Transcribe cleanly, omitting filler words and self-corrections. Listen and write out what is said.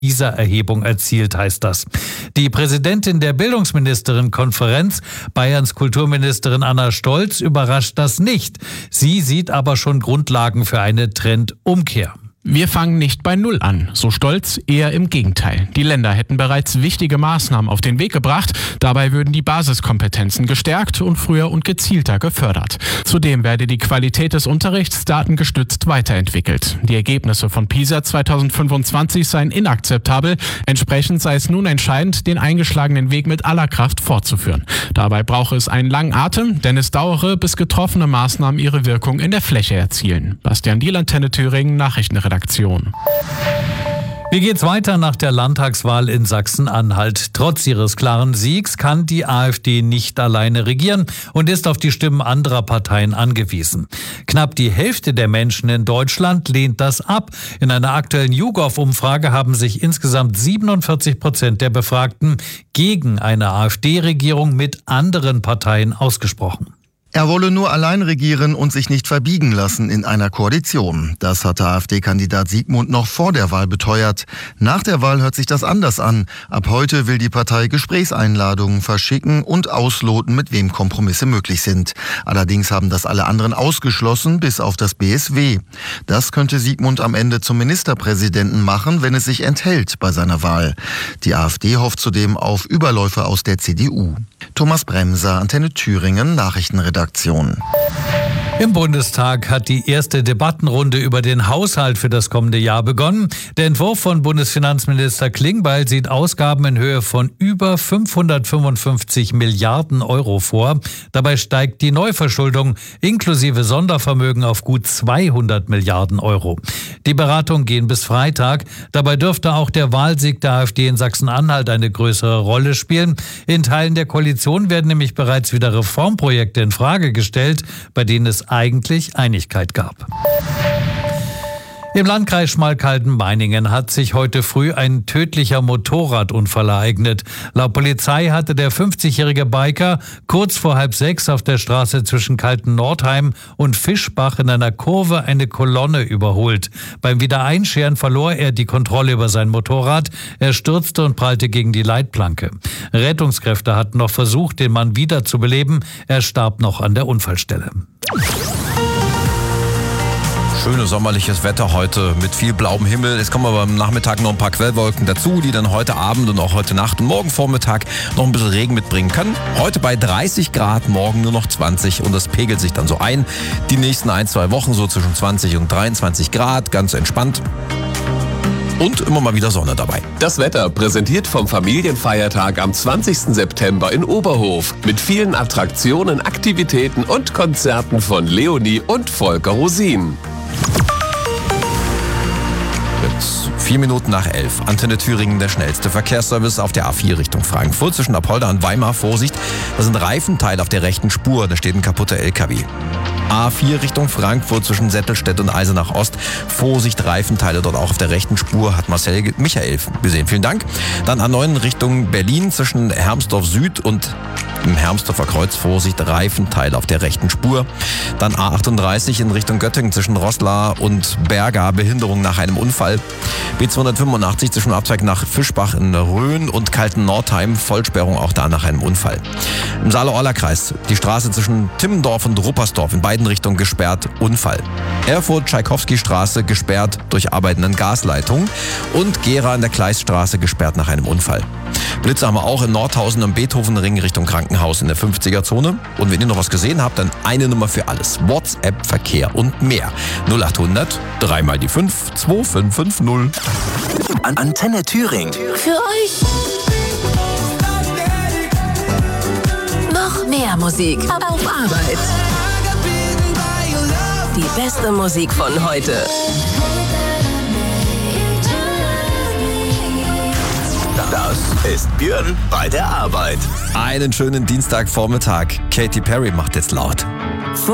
PISA-Erhebung erzielt, heißt das. Die Präsidentin der Bildungsministerinnenkonferenz, Bayerns Kulturministerin Anna Stolz, überrascht das nicht. Sie sieht aber schon Grundlagen für eine Trendumkehr. Wir fangen nicht bei Null an, so Stolz, eher im Gegenteil. Die Länder hätten bereits wichtige Maßnahmen auf den Weg gebracht. Dabei würden die Basiskompetenzen gestärkt und früher und gezielter gefördert. Zudem werde die Qualität des Unterrichts datengestützt weiterentwickelt. Die Ergebnisse von PISA 2025 seien inakzeptabel. Entsprechend sei es nun entscheidend, den eingeschlagenen Weg mit aller Kraft fortzuführen. Dabei brauche es einen langen Atem, denn es dauere, bis getroffene Maßnahmen ihre Wirkung in der Fläche erzielen. Bastian Diel, Antenne Thüringen, Nachrichtenredaktion. Wie geht's weiter nach der Landtagswahl in Sachsen-Anhalt? Trotz ihres klaren Siegs kann die AfD nicht alleine regieren und ist auf die Stimmen anderer Parteien angewiesen. Knapp die Hälfte der Menschen in Deutschland lehnt das ab. In einer aktuellen YouGov-Umfrage haben sich insgesamt 47% der Befragten gegen eine AfD-Regierung mit anderen Parteien ausgesprochen. Er wolle nur allein regieren und sich nicht verbiegen lassen in einer Koalition. Das hatte AfD-Kandidat Siegmund noch vor der Wahl beteuert. Nach der Wahl hört sich das anders an. Ab heute will die Partei Gesprächseinladungen verschicken und ausloten, mit wem Kompromisse möglich sind. Allerdings haben das alle anderen ausgeschlossen, bis auf das BSW. Das könnte Siegmund am Ende zum Ministerpräsidenten machen, wenn es sich enthält bei seiner Wahl. Die AfD hofft zudem auf Überläufe aus der CDU. Thomas Bremser, Antenne Thüringen, Nachrichtenredaktion. Im Bundestag hat die erste Debattenrunde über den Haushalt für das kommende Jahr begonnen. Der Entwurf von Bundesfinanzminister Klingbeil sieht Ausgaben in Höhe von über 555 Milliarden Euro vor. Dabei steigt die Neuverschuldung inklusive Sondervermögen auf gut 200 Milliarden Euro. Die Beratungen gehen bis Freitag. Dabei dürfte auch der Wahlsieg der AfD in Sachsen-Anhalt eine größere Rolle spielen. In Teilen der Koalition werden nämlich bereits wieder Reformprojekte in Frage gestellt, bei denen es eigentlich Einigkeit gab. Im Landkreis Schmalkalden-Meiningen hat sich heute früh ein tödlicher Motorradunfall ereignet. Laut Polizei hatte der 50-jährige Biker kurz vor 5:30 auf der Straße zwischen Kalten-Nordheim und Fischbach in einer Kurve eine Kolonne überholt. Beim Wiedereinscheren verlor er die Kontrolle über sein Motorrad. Er stürzte und prallte gegen die Leitplanke. Rettungskräfte hatten noch versucht, den Mann wiederzubeleben. Er starb noch an der Unfallstelle. Schönes sommerliches Wetter heute mit viel blauem Himmel. Es kommen aber am Nachmittag noch ein paar Quellwolken dazu, die dann heute Abend und auch heute Nacht und morgen Vormittag noch ein bisschen Regen mitbringen können. Heute bei 30 Grad, morgen nur noch 20 und das pegelt sich dann so ein. Die nächsten 1-2 Wochen so zwischen 20 und 23 Grad, ganz entspannt. Und immer mal wieder Sonne dabei. Das Wetter präsentiert vom Familienfeiertag am 20. September in Oberhof. Mit vielen Attraktionen, Aktivitäten und Konzerten von Leonie und Volker Rosin. Jetzt 4 Minuten nach 11. Antenne Thüringen, der schnellste Verkehrsservice auf der A4 Richtung Frankfurt. Zwischen Apolda und Weimar, Vorsicht. Da sind Reifenteile auf der rechten Spur. Da steht ein kaputter LKW. A4 Richtung Frankfurt zwischen Settelstedt und Eisenach Ost. Vorsicht, Reifenteile dort auch auf der rechten Spur, hat Michael gesehen. Vielen Dank. Dann A9 Richtung Berlin zwischen Hermsdorf Süd und im Hermsdorfer Kreuz. Vorsicht, Reifenteile auf der rechten Spur. Dann A38 in Richtung Göttingen zwischen Roßla und Berga. Behinderung nach einem Unfall. B285 zwischen Abzweig nach Fischbach in Rhön und Kalten-Nordheim. Vollsperrung auch da nach einem Unfall. Im Saale-Orla-Kreis die Straße zwischen Timmendorf und Ruppersdorf in beiden Richtungen gesperrt. Unfall. Erfurt-Tschaikowski-Straße gesperrt durch arbeitenden Gasleitungen und Gera in der Kleiststraße gesperrt nach einem Unfall. Blitze haben wir auch in Nordhausen am Beethovenring Richtung Krankenhaus in der 50er-Zone. Und wenn ihr noch was gesehen habt, dann eine Nummer für alles. WhatsApp, Verkehr und mehr. 0800 3 mal die 5 2550. Antenne Thüringen. Für euch. Noch mehr Musik auf Arbeit. Die beste Musik von heute. Das ist Björn bei der Arbeit. Einen schönen Dienstagvormittag. Katy Perry macht jetzt laut.